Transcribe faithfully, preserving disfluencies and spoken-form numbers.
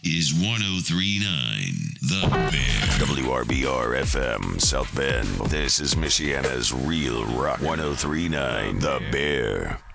is one oh three point nine The Bear. W R B R F M, South Bend. This is Michiana's Real Rock. one oh three point nine The Bear.